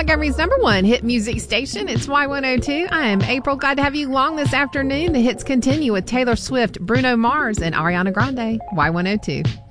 Montgomery's #1 hit music station. It's Y102. I am April. Glad to have you along this afternoon. The hits continue with Taylor Swift, Bruno Mars, and Ariana Grande. Y102.